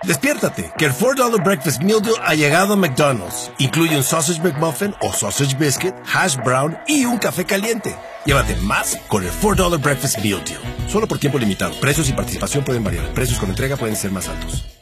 Despiértate, que el $4 Breakfast Meal Deal ha llegado a McDonald's. Incluye un Sausage McMuffin o Sausage Biscuit, Hash Brown y un café caliente. Llévate más con el $4 Breakfast Meal Deal. Solo por tiempo limitado. Precios y participación pueden variar. Precios con entrega pueden ser más altos.